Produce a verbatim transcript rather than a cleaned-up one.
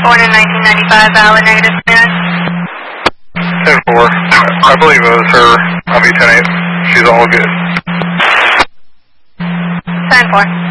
born in nineteen ninety-five, valid negative minutes. ten four. I believe it was her. I'll be ten eight. She's all good. ten four.